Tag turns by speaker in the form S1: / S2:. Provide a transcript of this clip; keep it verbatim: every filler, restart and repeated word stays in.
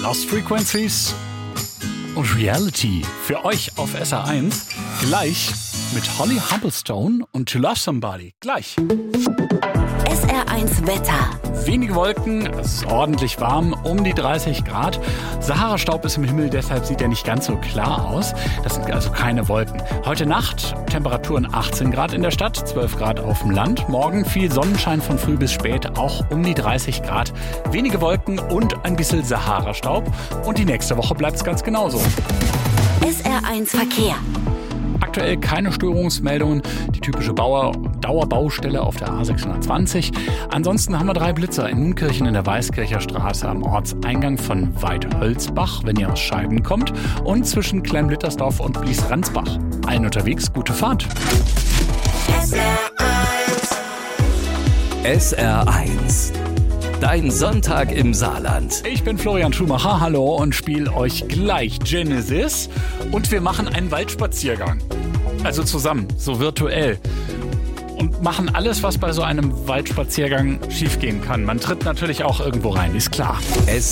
S1: Lost Frequencies und Reality für euch auf S R eins. Gleich mit Holly Humblestone und To Love Somebody. Gleich.
S2: S R eins Wetter.
S1: Wenige Wolken, es ist ordentlich warm, um die dreißig Grad. Sahara-Staub ist im Himmel, deshalb sieht er nicht ganz so klar aus. Das sind also keine Wolken. Heute Nacht Temperaturen achtzehn Grad in der Stadt, zwölf Grad auf dem Land. Morgen viel Sonnenschein von früh bis spät, auch um die dreißig Grad. Wenige Wolken und ein bisschen Sahara-Staub. Und die nächste Woche bleibt es ganz genauso.
S2: S R eins Verkehr.
S1: Aktuell keine Störungsmeldungen, die typische Bauer Dauerbaustelle auf der A sechshundertzwanzig. Ansonsten haben wir drei Blitzer in Nunkirchen in der Weißkircher Straße am Ortseingang von Weidhölzbach, wenn ihr aus Scheiben kommt, und zwischen Klein-Blittersdorf und Blies-Ransbach. Allen unterwegs, gute Fahrt.
S2: S R eins.
S3: S R eins. Dein Sonntag im Saarland.
S1: Ich bin Florian Schumacher, hallo, und spiele euch gleich Genesis. Und wir machen einen Waldspaziergang. Also zusammen, so virtuell. Und machen alles, was bei so einem Waldspaziergang schiefgehen kann. Man tritt natürlich auch irgendwo rein, ist klar.
S3: S